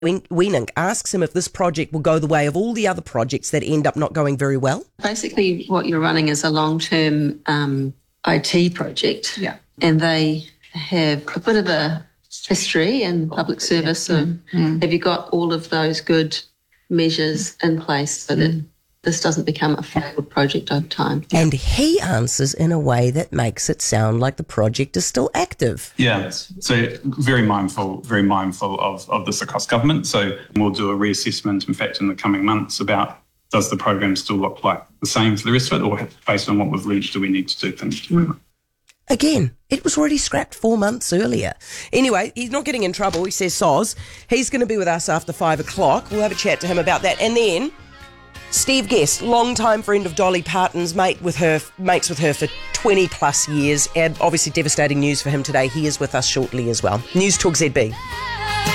Wienink asks him if this project will go the way of all the other projects that end up not going very well. Basically, what you're running is a long-term IT project. Yeah. And they have a bit of a history in public service. So have you got all of those good measures in place so that this doesn't become a failed project over time? And he answers in a way that makes it sound like the project is still active. Yeah, so very mindful of this across government. So we'll do a reassessment, in fact, in the coming months about does the program still look like the same for the rest of it, or based on what we've reached, do we need to do things differently? Again, it was already scrapped 4 months earlier. Anyway, he's not getting in trouble, he says Soz. He's going to be with us after 5 o'clock. We'll have a chat to him about that. And then Steve Guest, long-time friend of Dolly Parton's, mates with her for 20 plus years, and obviously devastating news for him today. He is with us shortly as well. News Talk ZB.